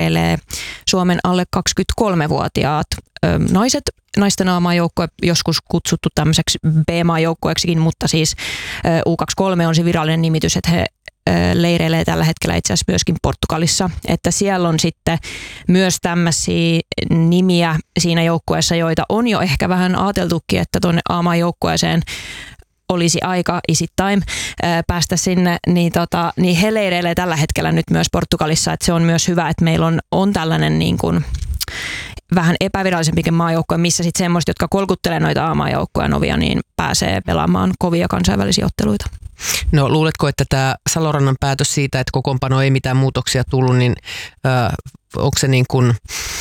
leireilee Suomen alle 23-vuotiaat naiset. Naisten A-maajoukkue joskus kutsuttu tämmöiseksi B-maajoukkueeksikin, mutta siis U23 on se virallinen nimitys, että he leireilee tällä hetkellä itse asiassa myöskin Portugalissa, että siellä on sitten myös tämmöisiä nimiä siinä joukkueessa, joita on jo ehkä vähän ajateltukin, että tuonne A-maajoukkueeseen olisi aika easy time päästä sinne, niin he leireilee tällä hetkellä nyt myös Portugalissa, että se on myös hyvä, että meillä on tällainen niin kuin vähän epävirallisempikin maajoukkue, missä sitten semmoiset, jotka kolkuttelee noita A-maajoukkueen ovia, niin pääsee pelaamaan kovia kansainvälisiä otteluita. No luuletko, että tämä Salorannan päätös siitä, että kokoonpano ei mitään muutoksia tullut, niin onko se niin kuin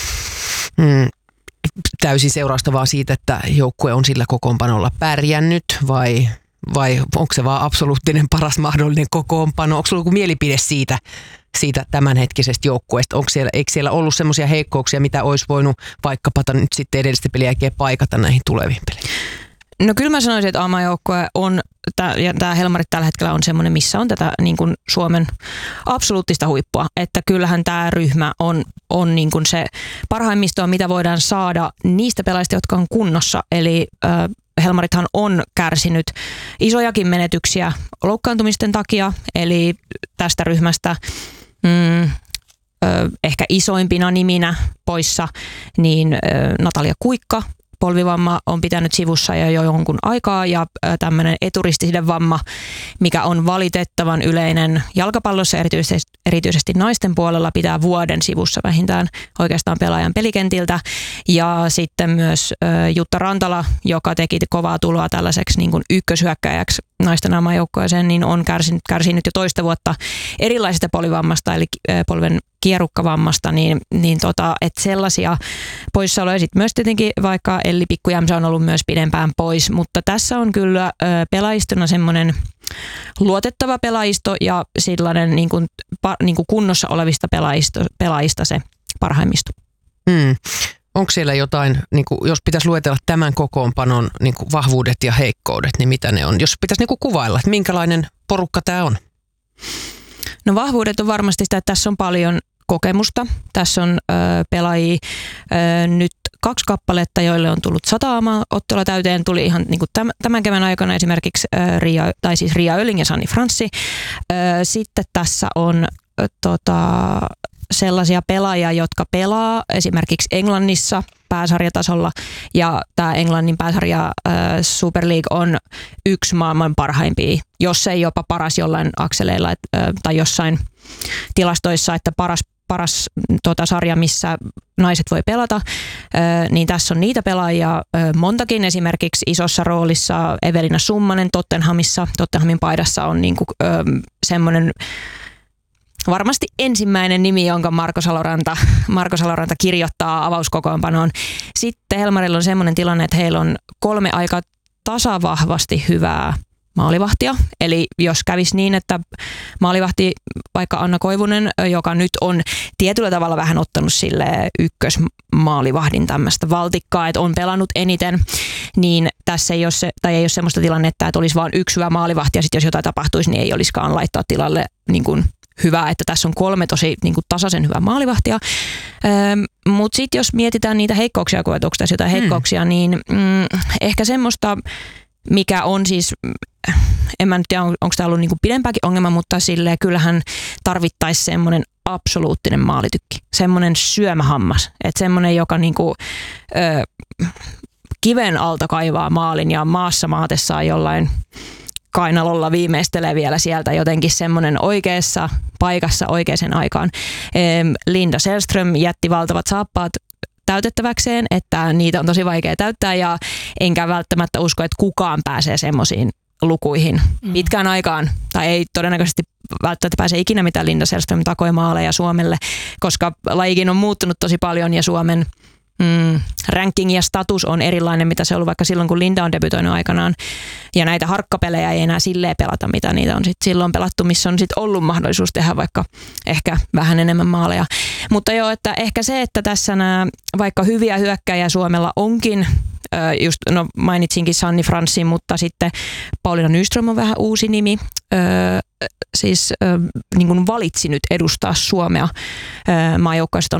täysin seurausta vaan siitä, että joukkue on sillä kokoonpanolla pärjännyt vai onko se vaan absoluuttinen paras mahdollinen kokoonpano? Onko sulla joku mielipide siitä tämänhetkisestä joukkueesta? Eikö siellä ollut semmoisia heikkouksia, mitä olisi voinut vaikkapa nyt sitten edellistä peliä jälkeen paikata näihin tuleviin peleihin? No kyllä mä sanoisin, että A-maajoukkue on, ja tämä Helmarit tällä hetkellä on semmoinen, missä on tätä niin kuin Suomen absoluuttista huippua. Että kyllähän tämä ryhmä on niin kuin se parhaimmistoa, mitä voidaan saada niistä pelaajista, jotka on kunnossa. Eli Helmarithan on kärsinyt isojakin menetyksiä loukkaantumisten takia, eli tästä ryhmästä ehkä isoimpina niminä poissa niin Natalia Kuikka. Polvivamma on pitänyt sivussa jo jonkun aikaa ja tämmöinen eturistiside-vamma, mikä on valitettavan yleinen jalkapallossa, erityisesti naisten puolella, pitää vuoden sivussa vähintään oikeastaan pelaajan pelikentiltä. Ja sitten myös Jutta Rantala, joka teki kovaa tuloa tällaiseksi niin kuin ykköshyökkäjäksi naisten A-maajoukkueeseen, niin on kärsinyt jo toista vuotta erilaisista polivammasta, eli polven kierukkavammasta, että sellaisia poissaoloja. Sitten myös tietenkin vaikka Elli Pikkujämsä on ollut myös pidempään pois, mutta tässä on kyllä pelaajistona semmoinen luotettava pelaajisto ja sellainen niin kuin kunnossa olevista pelaajista se parhaimmisto. Onko siellä jotain, niin kuin, jos pitäisi luetella tämän kokoonpanon niin kuin vahvuudet ja heikkoudet, niin mitä ne on? Jos pitäisi niin kuin kuvailla, että minkälainen porukka tämä on? No vahvuudet on varmasti sitä, että tässä on paljon kokemusta. Tässä on pelaajia nyt 2 kappaletta, joille on tullut 100 ottelua täyteen. Tuli ihan niin kuin tämän kevään aikana esimerkiksi Ria Öling ja Sanni Franssi. Sitten tässä on sellaisia pelaajia, jotka pelaa esimerkiksi Englannissa pääsarjatasolla, ja tämä Englannin pääsarja Super League on yksi maailman parhaimpia, jos ei jopa paras jollain akseleilla tai jossain tilastoissa, että paras sarja, missä naiset voi pelata, niin tässä on niitä pelaajia montakin, esimerkiksi isossa roolissa Evelina Summanen Tottenhamin paidassa on niinku, semmoinen varmasti ensimmäinen nimi, jonka Marko Saloranta kirjoittaa avauskokoonpanoon. Sitten Helmarilla on semmoinen tilanne, että heillä on 3 aika tasavahvasti hyvää maalivahtia. Eli jos kävisi niin, että maalivahti vaikka Anna Koivunen, joka nyt on tietyllä tavalla vähän ottanut sille ykkösmaalivahdin tämmöistä valtikkaa, että on pelannut eniten, niin tässä ei ole semmoista tilannetta, että olisi vain yksi hyvä maalivahti ja sitten jos jotain tapahtuisi, niin ei olisikaan laittaa tilalle niin kuin hyvä, että tässä on 3 tosi niin kuin tasaisen hyvää maalivahtia. Mutta sitten jos mietitään niitä heikkouksia, kun onko tässä jotain heikkouksia, niin ehkä semmoista, mikä on siis, en mä nyt tiedä, onko tämä ollut niin kuin pidempääkin ongelma, mutta silleen kyllähän tarvittaisi semmoinen absoluuttinen maalitykki, semmoinen syömähammas, että semmoinen, joka niin kuin, kiven alta kaivaa maalin ja maassa maatessaan jollain kainalolla viimeistelee vielä sieltä jotenkin semmoinen oikeassa paikassa oikeaan aikaan. Linda Sällström jätti valtavat saappaat täytettäväkseen, että niitä on tosi vaikea täyttää ja enkä välttämättä usko, että kukaan pääsee semmoisiin lukuihin pitkään aikaan. Tai ei todennäköisesti välttämättä pääse ikinä mitään Linda Sällström takoi maaleja Suomelle, koska lajikin on muuttunut tosi paljon ja Suomen ranking ja status on erilainen, mitä se on ollut vaikka silloin, kun Linda on debytoinut aikanaan. Ja näitä harkkapelejä ei enää silleen pelata, mitä niitä on silloin pelattu, missä on ollut mahdollisuus tehdä vaikka ehkä vähän enemmän maaleja. Mutta joo, että ehkä se, että tässä nämä vaikka hyviä hyökkäjiä Suomella onkin, just mainitsinkin Sanni Franssin, mutta sitten Pauliina Nyström on vähän uusi nimi, niin kuin valitsi nyt edustaa Suomea maajoukkueesta